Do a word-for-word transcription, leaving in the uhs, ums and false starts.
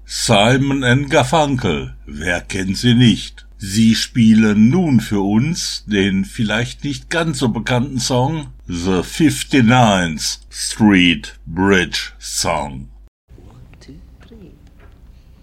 Simon and Garfunkel, wer kennt sie nicht? Sie spielen nun für uns den vielleicht nicht ganz so bekannten Song The fifty-ninth Street Bridge Song.